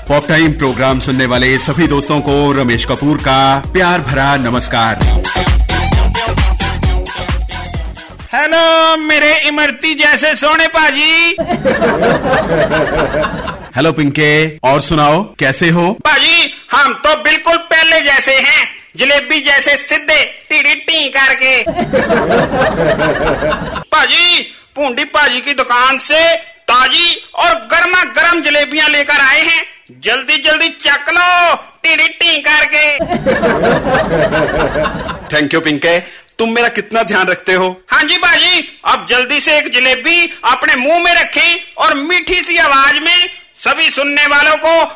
Pop time programme सुनने वाले सभी दोस्तों को रमेश कपूर का प्यार भरा नमस्कार। हेलो मेरे इमरती जैसे सोने पाजी। हेलो पिंके, और सुनाओ कैसे हो? पाजी हम तो बिल्कुल पहले जैसे हैं, जलेबी जैसे सीधे टीड़ी टी करके। पाजी पूंडी पाजी की दुकान से ताजी और गर्मा गर्म जलेबियां लेकर आए हैं, जल्दी जल्दी चक लो टीड़ी टी करके। थैंक यू पिंके, तुम मेरा कितना ध्यान रखते हो। हाँ जी बाजी, अब जल्दी से एक जलेबी अपने मुंह में रखें और मीठी सी आवाज में सभी सुनने वालों को